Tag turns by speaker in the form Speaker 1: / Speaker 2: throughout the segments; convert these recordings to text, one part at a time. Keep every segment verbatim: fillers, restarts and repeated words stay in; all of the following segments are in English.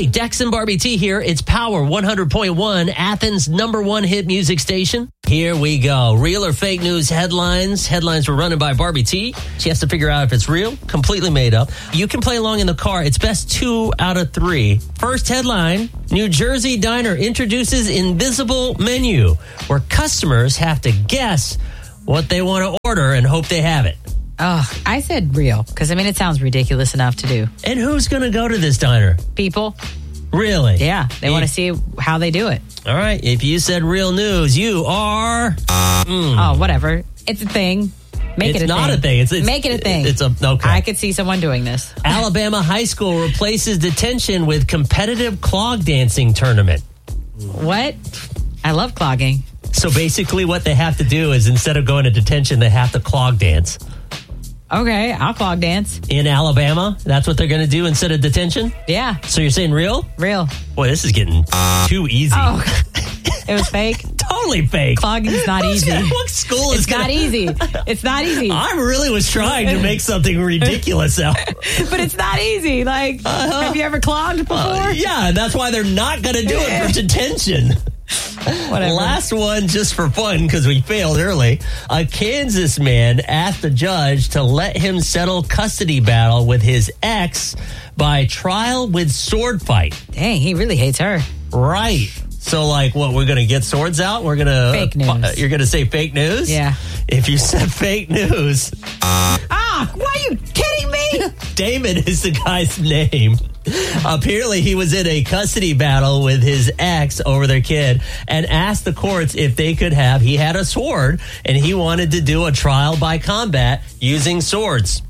Speaker 1: Dex and Barbie T here. It's Power one hundred point one, Athens' number one hit music station. Here we go. Real or fake news headlines. Headlines were running by Barbie T. She has to figure out if it's real, completely made up. You can play along in the car. It's best two out of three. First headline, New Jersey diner introduces invisible menu where customers have to guess what they want to order and hope they have it.
Speaker 2: Oh, I said real, because, I mean, it sounds ridiculous enough to do.
Speaker 1: And who's going to go to this diner?
Speaker 2: People.
Speaker 1: Really?
Speaker 2: Yeah, they
Speaker 1: Yeah.
Speaker 2: want to see how they do it.
Speaker 1: All right, if you said real news, you are... Mm.
Speaker 2: Oh, whatever. It's a thing. Make
Speaker 1: It's
Speaker 2: it a
Speaker 1: not
Speaker 2: thing.
Speaker 1: a thing. It's, it's
Speaker 2: Make it a thing.
Speaker 1: It's a okay.
Speaker 2: I could see someone doing this.
Speaker 1: Alabama high school replaces detention with competitive clog dancing tournament.
Speaker 2: What? I love clogging.
Speaker 1: So basically what they have to do is instead of going to detention, they have to clog dance.
Speaker 2: Okay, I'll clog dance.
Speaker 1: In Alabama, that's what they're going to do instead of detention?
Speaker 2: Yeah,
Speaker 1: So you're saying real?
Speaker 2: real.
Speaker 1: Boy, this is getting too easy.
Speaker 2: Oh, it was fake.
Speaker 1: Totally fake.
Speaker 2: Clogging's not
Speaker 1: Who's
Speaker 2: easy.
Speaker 1: gonna- what school is
Speaker 2: It's
Speaker 1: gonna-
Speaker 2: not easy. It's not easy.
Speaker 1: I really was trying to make something ridiculous out.
Speaker 2: But it's not easy. Like,
Speaker 1: Uh-huh.
Speaker 2: have you ever clogged before?
Speaker 1: Uh, yeah, that's why they're not going to do it for detention.
Speaker 2: Whatever.
Speaker 1: Last one, just for fun, because we failed early. A Kansas man asked the judge to let him settle custody battle with his ex by trial with sword fight.
Speaker 2: Dang, he really hates her.
Speaker 1: Right. So, like, what, we're going to get swords out? We're going to...
Speaker 2: Fake news.
Speaker 1: Uh, you're going to say fake news?
Speaker 2: Yeah.
Speaker 1: If you said fake news,
Speaker 2: Ah, why are you kidding me?
Speaker 1: Damon is the guy's name. Apparently, he was in a custody battle with his ex over their kid and asked the courts if they could have, he had a sword, and he wanted to do a trial by combat using swords.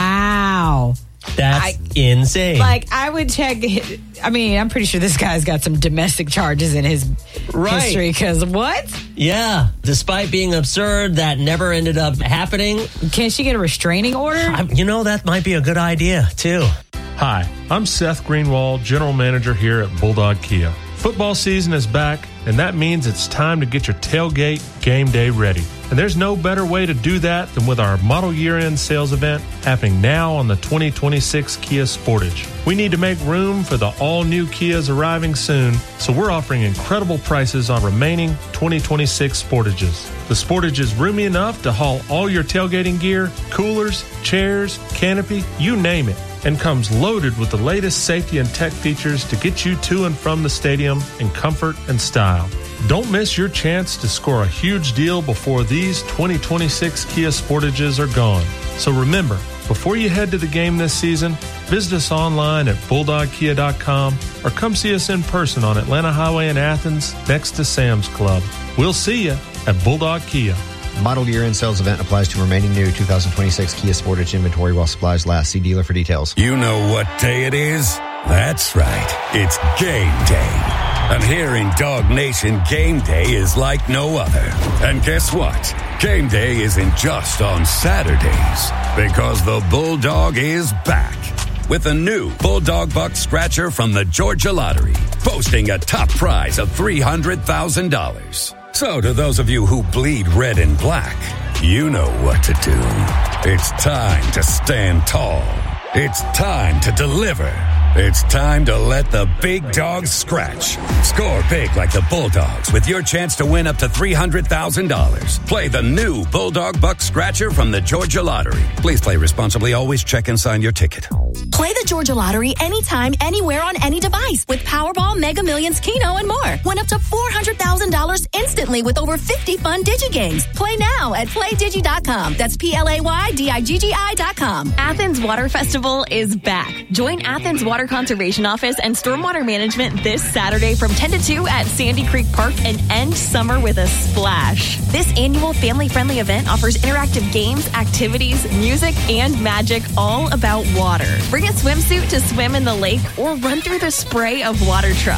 Speaker 2: Wow.
Speaker 1: That's
Speaker 2: I-
Speaker 1: insane.
Speaker 2: Like, I would check. I mean, I'm pretty sure this guy's got some domestic charges in his
Speaker 1: Right.
Speaker 2: history. Because what?
Speaker 1: Yeah. Despite being absurd, that never ended up happening.
Speaker 2: Can she get a restraining order?
Speaker 1: I, you know, that might be a good idea, too.
Speaker 3: Hi, I'm Seth Greenwald, General Manager here at Bulldog Kia. Football season is back, and that means it's time to get your tailgate game day ready. And there's no better way to do that than with our model year-end sales event happening now on the twenty twenty-six Kia Sportage. We need to make room for the all-new Kias arriving soon, so we're offering incredible prices on remaining twenty twenty-six Sportages. The Sportage is roomy enough to haul all your tailgating gear, coolers, chairs, canopy, you name it, and comes loaded with the latest safety and tech features to get you to and from the stadium in comfort and style. Don't miss your chance to score a huge deal before these twenty twenty-six Kia Sportages are gone. So remember, before you head to the game this season, visit us online at bulldog kia dot com or come see us in person on Atlanta Highway in Athens next to Sam's Club. We'll see you at Bulldog Kia.
Speaker 4: Model year-end sales event applies to remaining new two thousand twenty-six Kia Sportage inventory while supplies last. See dealer for details.
Speaker 5: You know what day it is? That's right. It's game day. And here in Dog Nation, game day is like no other. And guess what? Game day isn't just on Saturdays, because the Bulldog is back with a new Bulldog Buck Scratcher from the Georgia Lottery, boasting a top prize of three hundred thousand dollars. So to those of you who bleed red and black, you know what to do. It's time to stand tall. It's time to deliver. It's time to let the big dogs scratch. Score big like the Bulldogs with your chance to win up to three hundred thousand dollars. Play the new Bulldog Buck Scratcher from the Georgia Lottery. Please play responsibly. Always check and sign your ticket.
Speaker 6: Play the Georgia Lottery anytime, anywhere on any device with Powerball, Mega Millions, Keno, and more. Win up to four hundred thousand dollars instantly with over fifty fun DigiGames. Play now at play digi dot com. That's P L A Y D I G G I dot com.
Speaker 7: Athens Water Festival is back. Join Athens Water Conservation Office and Stormwater Management this Saturday from ten to two at Sandy Creek Park and end summer with a splash. This annual family-friendly event offers interactive games, activities, music, and magic all about water. Bring a swimsuit to swim in the lake or run through the spray of water trucks.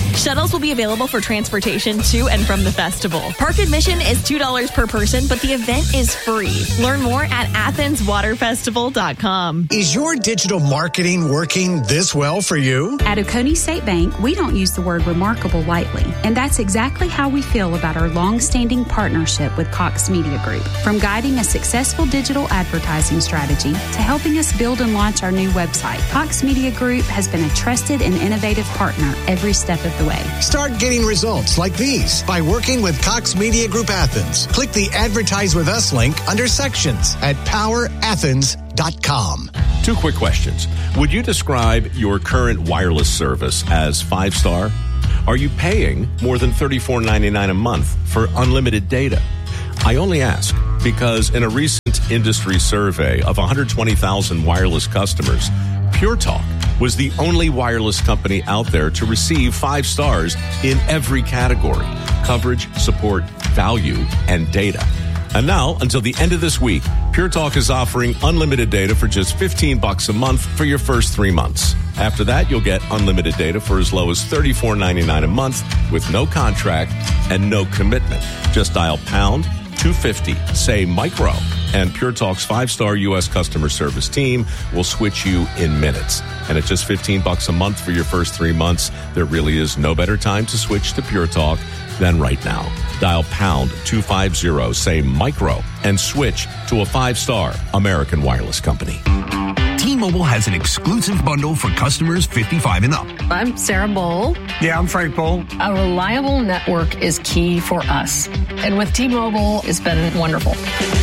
Speaker 7: Shuttles will be available for transportation to and from the festival. Park admission is two dollars per person, but the event is free. Learn more at athens water festival dot com.
Speaker 8: Is your digital marketing working this well for you?
Speaker 9: At Oconee State Bank, we don't use the word remarkable lightly, and that's exactly how we feel about our long-standing partnership with Cox Media Group. From guiding a successful digital advertising strategy to helping us build and launch our new website, Cox Media Group has been a trusted and innovative partner every step of the way.
Speaker 8: Start getting results like these by working with Cox Media Group Athens. Click the Advertise with Us link under Sections at power athens dot com.
Speaker 10: Two quick questions. Would you describe your current wireless service as five-star? Are you paying more than thirty-four ninety-nine a month for unlimited data? I only ask because in a recent industry survey of one hundred twenty thousand wireless customers, Pure Talk was the only wireless company out there to receive five stars in every category: coverage, support, value, and data. And now, until the end of this week, Pure Talk is offering unlimited data for just fifteen bucks a month for your first three months. After that, you'll get unlimited data for as low as thirty-four ninety-nine a month with no contract and no commitment. Just dial pound two fifty, say micro, and Pure Talk's five-star U S customer service team will switch you in minutes. And at just fifteen bucks a month for your first three months, there really is no better time to switch to Pure Talk than right now. Dial pound two fifty, say micro, and switch to a five-star American wireless company.
Speaker 11: T-Mobile has an exclusive bundle for customers fifty-five and up.
Speaker 12: I'm Sarah Bowl.
Speaker 13: Yeah, I'm Frank Bowl.
Speaker 12: A reliable network is key for us. And with T-Mobile, it's been wonderful.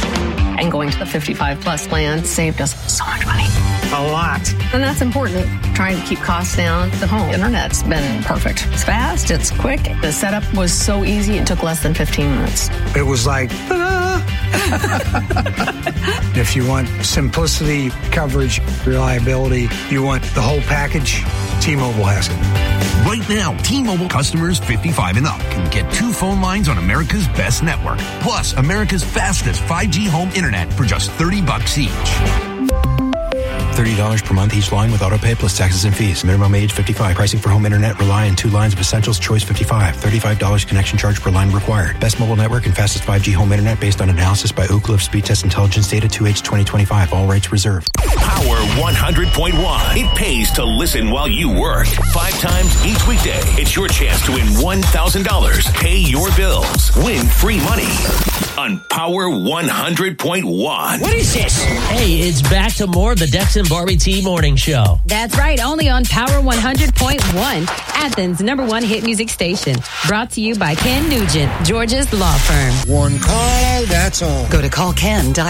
Speaker 12: And going to the fifty-five plus plan saved us so much money.
Speaker 13: A lot.
Speaker 12: And that's important. Trying to keep costs down. The home internet's been perfect. It's fast. It's quick. The setup was so easy. It took less than fifteen minutes.
Speaker 13: It was like, ah. If you want simplicity, coverage, reliability, you want the whole package, T-Mobile has it.
Speaker 11: Right now, T-Mobile customers fifty-five and up can get two phone lines on America's best network, plus America's fastest five G home internet for just thirty bucks each.
Speaker 14: thirty dollars per month each line with autopay plus taxes and fees. Minimum age fifty-five. Pricing for home internet rely on two lines of Essentials Choice fifty-five. thirty-five dollars connection charge per line required. Best mobile network and fastest five G home internet based on analysis by Oak Cliff Speed Test Intelligence Data two H twenty twenty-five. All rights reserved.
Speaker 15: Power one hundred point one. It pays to listen while you work. Five times each weekday. It's your chance to win one thousand dollars. Pay your bills. Win free money. On Power one hundred point one.
Speaker 1: What is this? Hey, it's back to more of the Dex and Barbie T Morning Show.
Speaker 2: That's right, only on Power one hundred point one, Athens' number one hit music station. Brought to you by Ken Nugent, Georgia's law firm.
Speaker 16: One call, that's all.
Speaker 17: Go to call ken dot com.